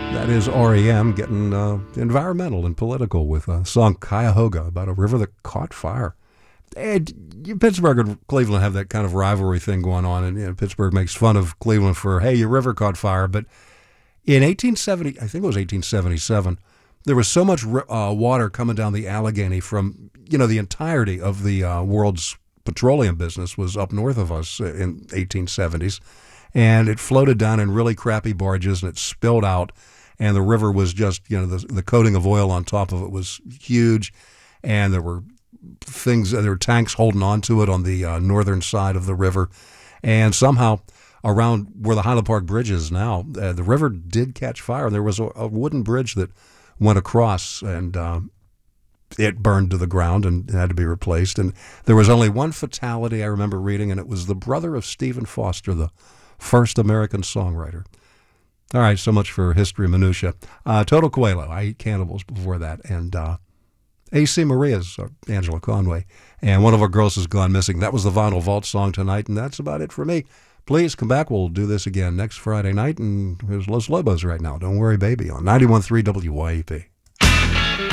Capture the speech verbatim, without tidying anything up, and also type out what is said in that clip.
That is R E M getting uh, environmental and political with a song Cuyahoga about a river that caught fire. And Pittsburgh and Cleveland have that kind of rivalry thing going on, and you know, Pittsburgh makes fun of Cleveland for, hey, your river caught fire. But in eighteen seventy, I think it was eighteen seventy-seven, there was so much uh, water coming down the Allegheny from, you know, the entirety of the uh, world's petroleum business was up north of us in eighteen seventies, and it floated down in really crappy barges, and it spilled out. And the river was just, you know, the, the coating of oil on top of it was huge. And there were things, there were tanks holding on to it on the uh, northern side of the river. And somehow around where the Highland Park Bridge is now, uh, the river did catch fire. There was a, a wooden bridge that went across, and uh, it burned to the ground and had to be replaced. And there was only one fatality I remember reading, and it was the brother of Stephen Foster, the first American songwriter. All right, so much for history minutia. Uh, Toto Coelho, I Eat Cannibals before that, and uh, A C Maria's uh, Angela Conway, and One of Our Girls Has Gone Missing. That was the Vinyl Vault song tonight, and that's about it for me. Please come back. We'll do this again next Friday night, and here's Los Lobos right now. Don't worry, baby, on ninety-one point three W Y E P.